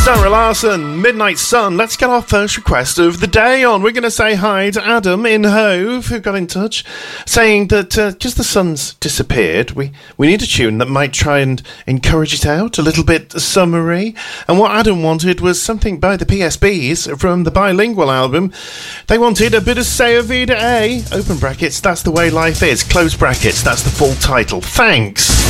Sarah Larson, Midnight Sun. Let's get our first request of the day on. We're going to say hi to Adam in Hove, who got in touch, saying that just the sun's disappeared. We need a tune that might try and encourage it out, a little bit summery. And what Adam wanted was something by the PSBs from the Bilingual album. They wanted a bit of Say Vida A, open brackets, that's the way life is, close brackets, that's the full title. Thanks.